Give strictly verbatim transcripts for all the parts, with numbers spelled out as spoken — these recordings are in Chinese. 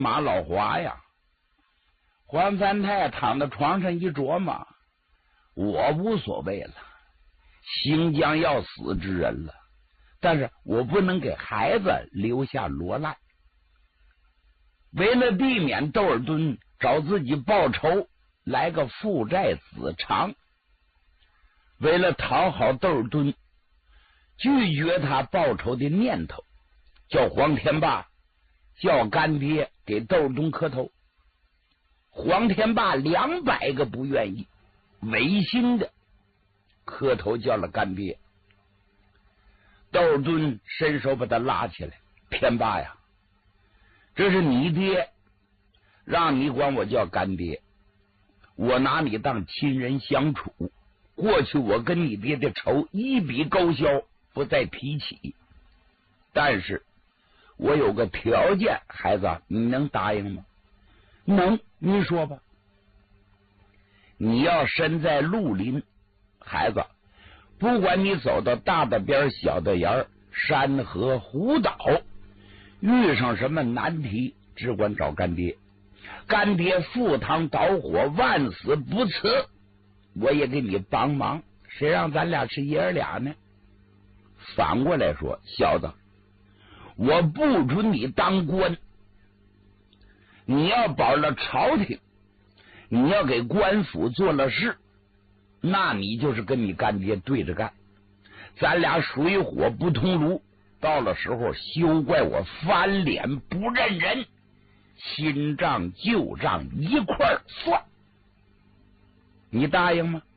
马老华呀！黄三太躺在床上一琢磨，我无所谓了，行将要死之人了，但是我不能给孩子留下落难。为了避免窦尔敦找自己报仇，来个父债子偿，为了讨好窦尔敦，拒绝他报仇的念头，叫黄天霸叫干爹给窦尔敦磕头。黄天霸两百个不愿意，违心的磕头叫了干爹。窦尔敦伸手把他拉起来，天霸呀，这是你爹，让你管我叫干爹，我拿你当亲人相处，过去我跟你爹的仇一笔勾销，不再提起。但是我有个条件，孩子，你能答应吗？能，你说吧。你要身在绿林，孩子，不管你走到大的边小的沿山河湖岛，遇上什么难题，只管找干爹，干爹赴汤蹈火，万死不辞，我也给你帮忙，谁让咱俩是爷儿俩呢？反过来说，小子，我不准你当官，你要保了朝廷，你要给官府做了事，那你就是跟你干爹对着干，咱俩水火不同炉，到了时候休怪我翻脸不认人，新账旧账一块算，你答应吗？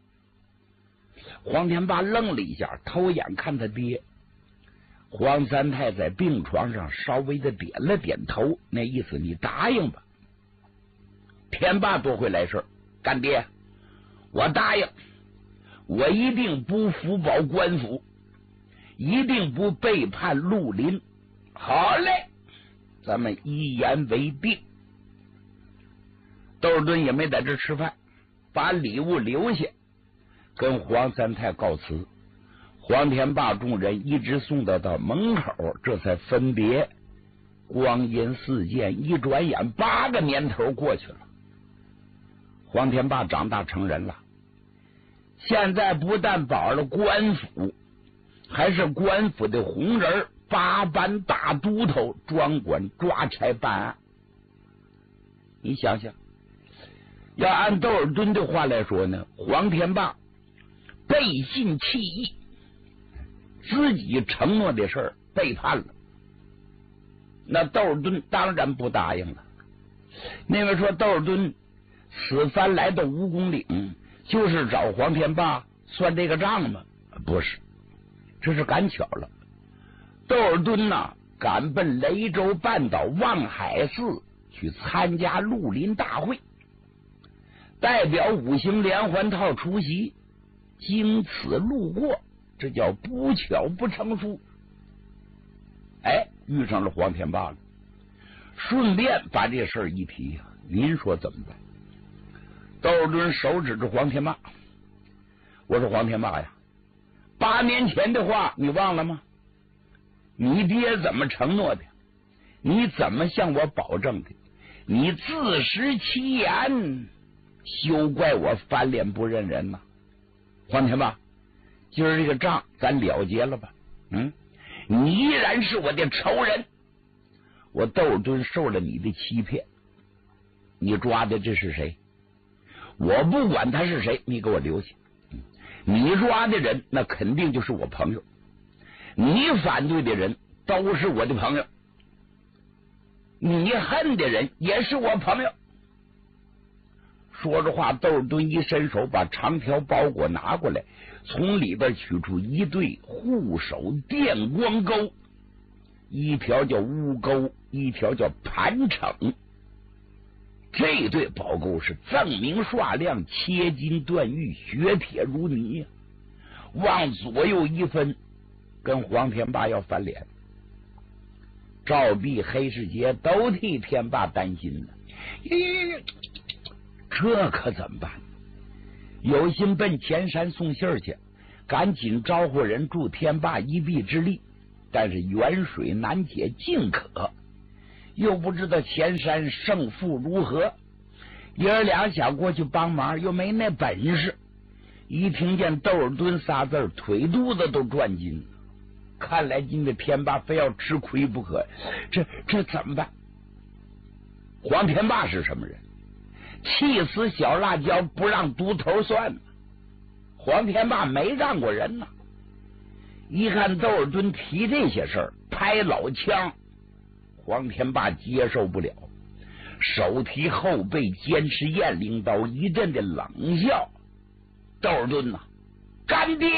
黄天霸愣了一下，偷眼看他爹。黄三太在病床上稍微的点了点头，那意思你答应吧。天霸多会来事，干爹，我答应，我一定不福保官府，一定不背叛绿林。好嘞，咱们一言为定。窦尔敦也没在这吃饭，把礼物留下，跟黄三太告辞。黄天霸众人一直送到到门口，这才分别。光阴似箭，一转眼八个年头过去了。黄天霸长大成人了，现在不但保了官府，还是官府的红人，八班大都头，专管抓差办案。你想想，要按窦尔敦的话来说呢，黄天霸背信弃义，自己承诺的事儿背叛了，那窦尔敦当然不答应了。那位说窦尔敦此番来到蜈蚣岭，就是找黄天霸算这个账吗？不是，这是赶巧了。窦尔敦呐，赶奔雷州半岛望海寺去参加绿林大会，代表五行连环套出席，经此路过，这叫不巧不成书。哎，遇上了黄天霸了，顺便把这事儿一提，您说怎么办？窦尔敦手指着黄天霸，我说黄天霸呀，八年前的话你忘了吗？你爹怎么承诺的？你怎么向我保证的？你自食其言，休怪我翻脸不认人呐！黄天霸，今儿这个账咱了结了吧？嗯，你依然是我的仇人，我窦尔敦受了你的欺骗，你抓的这是谁？我不管他是谁，你给我留下。你抓的人那肯定就是我朋友，你反对的人都是我的朋友，你恨的人也是我朋友。说着话，窦尔敦一伸手把长条包裹拿过来，从里边取出一对护手电光钩，一条叫乌钩，一条叫盘惩。这对宝钩是锃明刷亮，切金断玉，雪铁如泥呀、啊！往左右一分，跟黄天霸要翻脸。赵壁、黑世杰都替天霸担心了，这可怎么办？有心奔前山送信儿去，赶紧招呼人助天霸一臂之力，但是远水难解近渴， 又不知道前山胜负如何，爷儿俩想过去帮忙，又没那本事。一听见窦尔敦仨字，腿肚子都转筋。看来今天天霸非要吃亏不可，这这怎么办？黄天霸是什么人？气死小辣椒不让独头算。黄天霸没让过人呢。一看窦尔敦提这些事儿，拍老枪，黄天霸接受不了，手提后背监视雁翎刀，一阵的冷笑。窦尔敦呐、啊，干爹，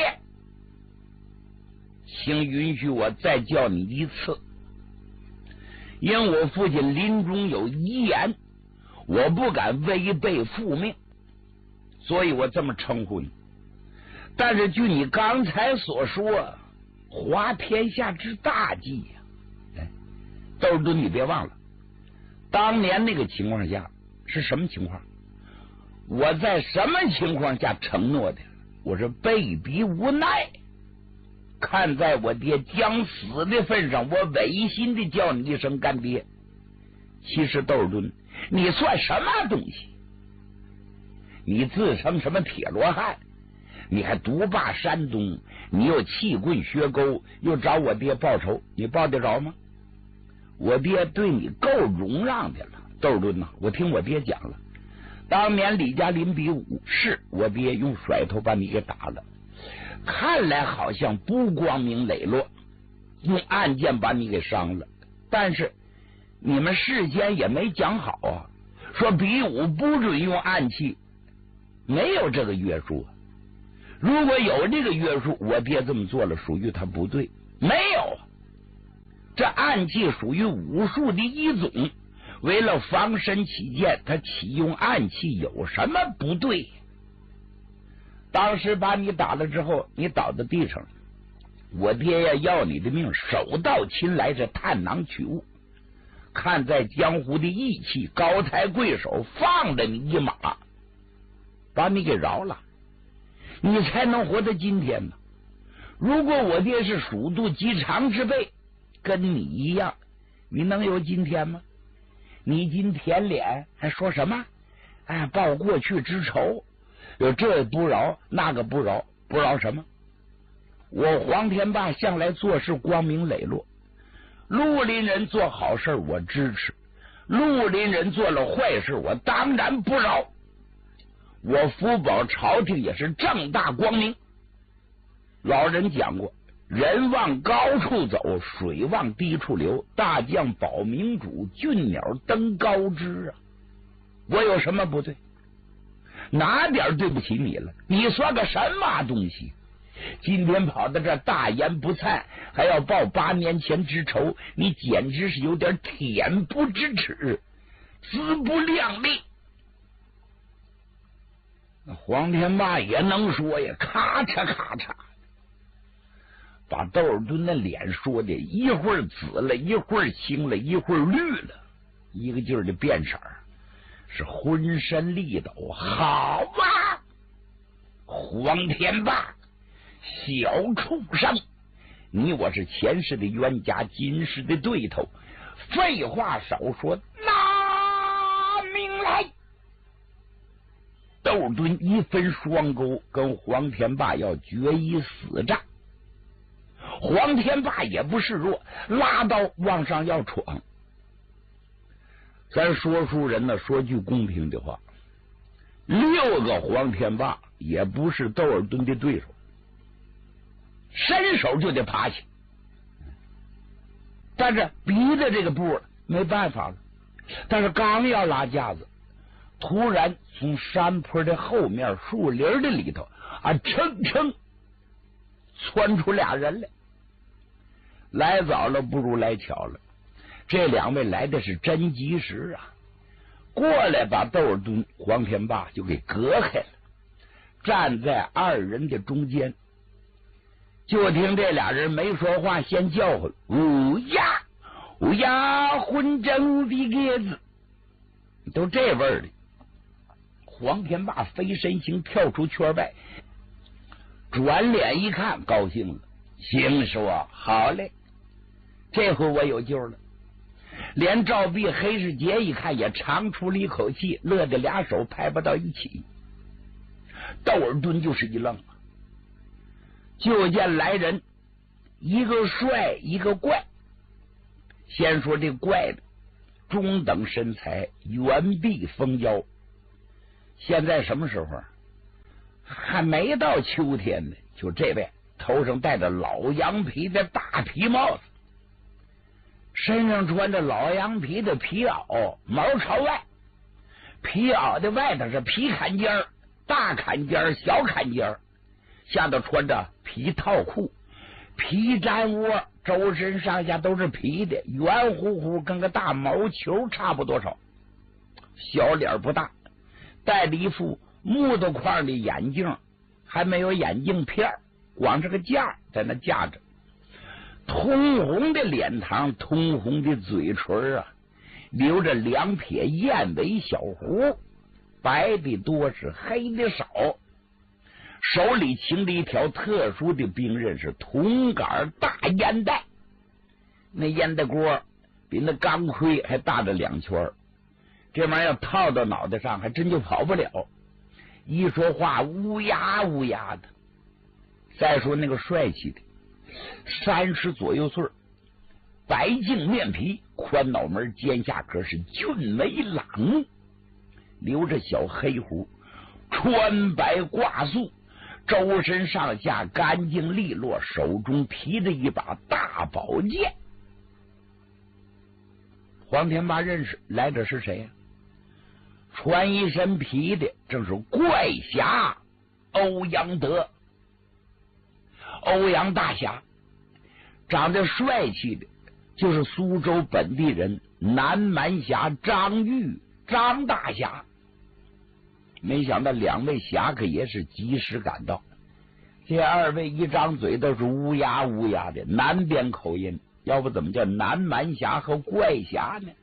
请允许我再叫你一次，因我父亲临终有遗言，我不敢违背父命，所以我这么称呼你。但是据你刚才所说，滑天下之大计呀、啊！窦尔敦，你别忘了，当年那个情况下是什么情况？我在什么情况下承诺的？我是被逼无奈，看在我爹将死的份上，我违心的叫你一声干爹。其实窦尔敦，你算什么东西？你自称什么铁罗汉？你还独霸山东，你又弃棍学钩，又找我爹报仇，你报得着吗？我爹对你够容让的了，窦尔敦呐，我听我爹讲了。当年李家林比武，是我爹用甩头把你给打了，看来好像不光明磊落，用暗箭把你给伤了。但是你们事先也没讲好啊，说比武不准用暗器，没有这个约束。如果有这个约束，我爹这么做了，属于他不对。没有，这暗器属于武术的一种。为了防身起见，他启用暗器有什么不对？当时把你打了之后，你倒在地上了，我爹呀要你的命，手到擒来，这探囊取物，看在江湖的义气，高抬贵手，放了你一马，把你给饶了，你才能活到今天呢。如果我爹是鼠肚鸡肠之辈，跟你一样，你能有今天吗？你今舔脸还说什么？哎，报过去之仇，有这不饶那个不饶，不饶什么？我黄天霸向来做事光明磊落，绿林人做好事我支持，绿林人做了坏事我当然不饶。我福保朝廷也是正大光明。老人讲过，人往高处走，水往低处流，大将保明主，俊鸟登高枝啊！我有什么不对？哪点对不起你了？你算个什么东西？今天跑到这大言不惭，还要报八年前之仇，你简直是有点恬不知耻，自不量力。黄天霸也能说呀，咔嚓咔嚓，把窦尔敦的脸说的一会儿紫了，一会儿青了，一会儿绿了，一个劲儿的变色，是浑身力抖。好吧，黄天霸，小畜生，你我是前世的冤家，今世的对头，废话少说，拿命来！窦尔敦一分双钩，跟黄天霸要决一死战。黄天霸也不示弱，拉刀往上要闯。咱说书人呢，说句公平的话，六个黄天霸也不是窦尔敦的对手，伸手就得爬起。但是逼着这个步了，没办法了。但是刚要拉架子，突然从山坡的后面树林的里头啊，噌噌窜出俩人来。来早了不如来巧了，这两位来的是真及时啊！过来把窦尔敦、黄天霸就给隔开了，站在二人的中间。就听这俩人没说话，先叫唤：“乌鸦，乌鸦，混正的鸽子！”都这味儿的。黄天霸飞身形跳出圈外，转脸一看，高兴了，行说好嘞，这回我有救了。 连赵壁、黑世杰一看也长出了一口气，乐得俩手拍不到一起。窦尔敦就是一愣，就见来人一个帅一个怪。先说这怪的，中等身材，圆臂丰腰。现在什么时候？还没到秋天呢。就这位头上戴着老羊皮的大皮帽子，身上穿着老羊皮的皮袄，毛朝外，皮袄的外头是皮坎肩儿、大坎肩儿、小坎肩儿，下头穿着皮套裤、皮毡窝，周身上下都是皮的，圆乎乎，跟个大毛球差不多少。小脸不大，戴了一副木头框的眼镜，还没有眼镜片，光是个架在那架着。通红的脸膛，通红的嘴唇啊，留着两撇燕尾小胡，白的多是黑的少。手里擎着一条特殊的兵刃，是铜杆大烟袋，那烟袋锅比那钢盔还大着两圈，这玩意儿套到脑袋上还真就跑不了，一说话乌鸦乌鸦的。再说那个帅气的，三十左右岁，白净面皮，宽脑门，肩下可是俊美朗目，留着小黑胡，穿白挂素，周身上下干净利落，手中提着一把大宝剑。黄天霸认识来者是谁呀、啊？穿一身皮的正是怪侠欧阳德。欧阳大侠长得帅气的就是苏州本地人南蛮侠张玉，张大侠。没想到两位侠客也是及时赶到，这二位一张嘴都是乌鸦乌鸦的南边口音，要不怎么叫南蛮侠和怪侠呢？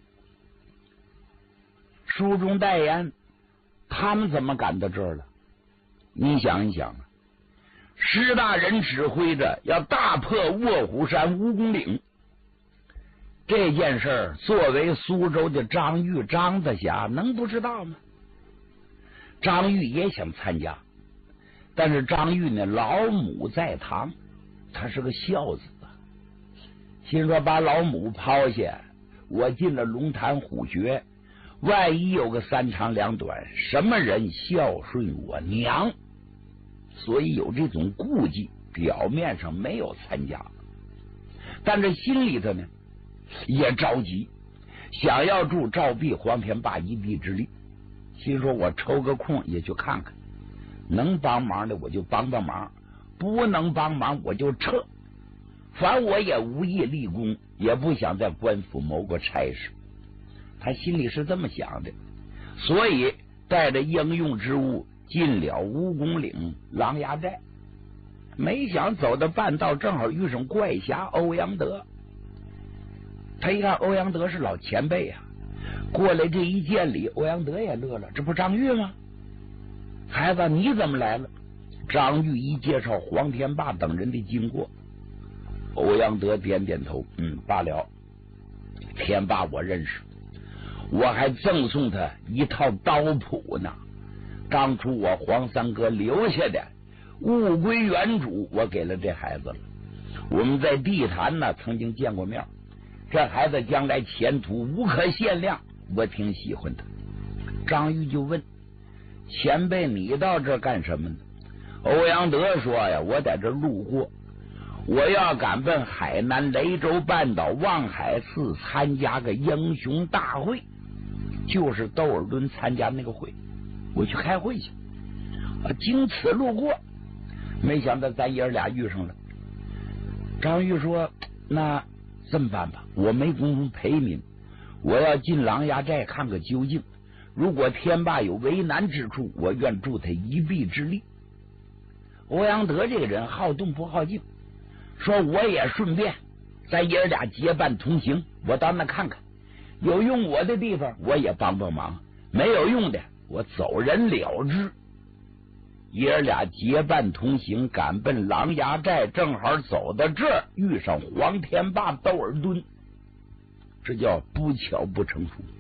书中代言，他们怎么赶到这儿了？你想一想啊，施大人指挥着要大破卧虎山蜈蚣岭这件事儿，作为苏州的张玉张大侠能不知道吗？张玉也想参加，但是张玉呢，老母在堂，他是个孝子，心说把老母抛下，我进了龙潭虎穴，万一有个三长两短，什么人孝顺我娘？所以有这种顾忌，表面上没有参加，但这心里头呢也着急，想要助赵壁、黄天霸一臂之力。心说我抽个空也去看看，能帮忙的我就帮帮忙，不能帮忙我就撤。反我也无意立功，也不想在官府谋个差事。他心里是这么想的，所以带着应用之物进了蜈蚣岭狼牙寨。没想走到半道，正好遇上怪侠欧阳德。他一看欧阳德是老前辈啊，过来这一见礼，欧阳德也乐了，这不张玉吗？孩子你怎么来了？张玉一介绍黄天霸等人的经过，欧阳德点点头，嗯，罢了，天霸我认识，我还赠送他一套刀谱呢，当初我黄三哥留下的物归原主，我给了这孩子了。我们在地坛呢曾经见过面，这孩子将来前途无可限量，我挺喜欢他。张玉就问前辈你到这干什么呢？欧阳德说呀，我在这路过，我要赶奔海南雷州半岛望海寺参加个英雄大会，就是窦尔敦参加那个会，我去开会去，啊，经此路过，没想到咱爷俩遇上了。张玉说那这么办吧，我没工夫陪您，我要进狼牙寨看个究竟，如果天霸有为难之处，我愿助他一臂之力。欧阳德这个人好动不好静，说我也顺便，咱爷俩结伴同行，我到那看看，有用我的地方我也帮帮忙，没有用的我走人了之。爷俩结伴同行，赶奔狼牙寨，正好走到这儿，遇上黄天霸窦尔敦。 这叫不巧不成书。